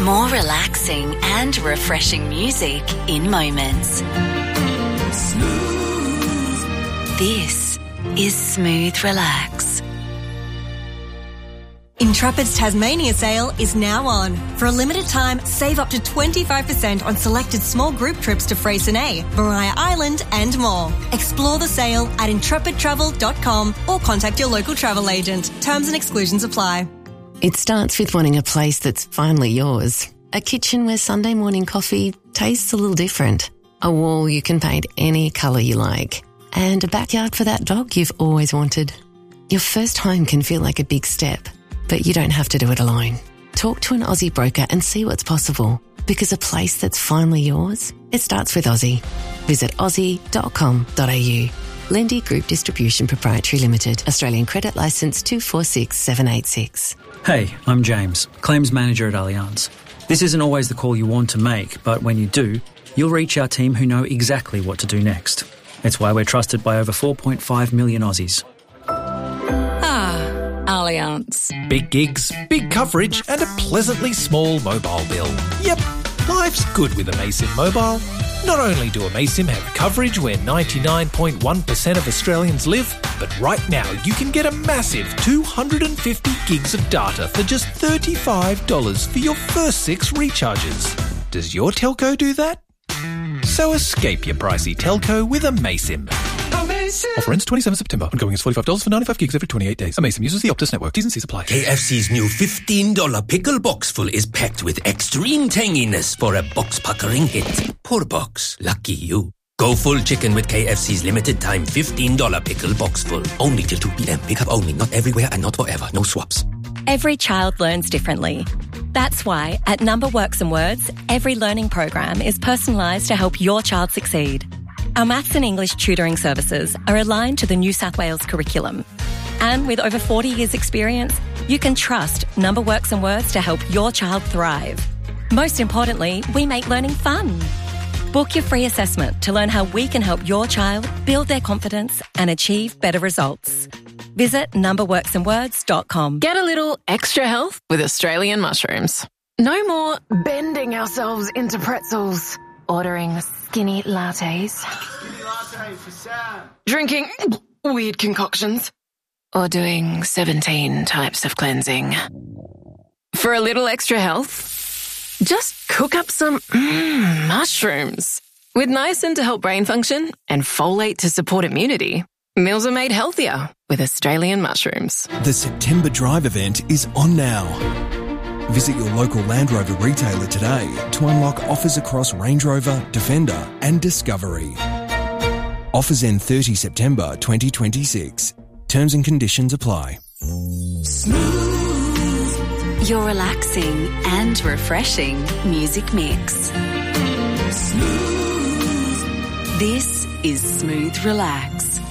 More relaxing and refreshing music in moments. This is Smooth Relax. Intrepid's Tasmania sale is now on. For a limited time, save up to 25% on selected small group trips to Freycinet, Maria Island and more. Explore the sale at intrepidtravel.com or contact your local travel agent. Terms and exclusions apply. It starts with wanting a place that's finally yours. A kitchen where Sunday morning coffee tastes a little different. A wall you can paint any colour you like. And a backyard for that dog you've always wanted. Your first home can feel like a big step, but you don't have to do it alone. Talk to an Aussie broker and see what's possible. Because a place that's finally yours, it starts with Aussie. Visit aussie.com.au. Lendy Group Distribution Proprietary Limited. Australian Credit Licence 246786. Hey, I'm James, Claims Manager at Allianz. This isn't always the call you want to make, but when you do, you'll reach our team who know exactly what to do next. It's why we're trusted by over 4.5 million Aussies. Allianz. Big gigs, big coverage and a pleasantly small mobile bill. Yep, life's good with Amaysim Mobile. Not only do Amaysim have coverage where 99.1% of Australians live, but right now you can get a massive 250 gigs of data for just $35 for your first 6 recharges. Does your telco do that? So escape your pricey telco with Amaysim. Offer ends 27 September. Ongoing is $45 for 95 gigs every 28 days. Amaysim uses the Optus network. T's and C's apply. KFC's new $15 pickle box full is packed with extreme tanginess for a box-puckering hit. Poor box. Lucky you. Go full chicken with KFC's limited time $15 pickle box full. Only till 2 p.m. Pick up only. Not everywhere and not forever. No swaps. Every child learns differently. That's why at Number Works and Words, every learning program is personalised to help your child succeed. Our maths and English tutoring services are aligned to the New South Wales curriculum. And with over 40 years' experience, you can trust Number Works and Words to help your child thrive. Most importantly, we make learning fun. Book your free assessment to learn how we can help your child build their confidence and achieve better results. Visit numberworksandwords.com. Get a little extra health with Australian mushrooms. No more bending ourselves into pretzels. Ordering skinny lattes. Skinny latte for Sam. Drinking weird concoctions. Or doing 17 types of cleansing. For a little extra health, just cook up some mushrooms. With niacin to help brain function and folate to support immunity, meals are made healthier with Australian mushrooms. The September Drive event is on now. Visit your local Land Rover retailer today to unlock offers across Range Rover, Defender and Discovery. Offers end 30 September 2026. Terms and conditions apply. Smooth. Your relaxing and refreshing music mix. Smooth. This is Smooth Relax.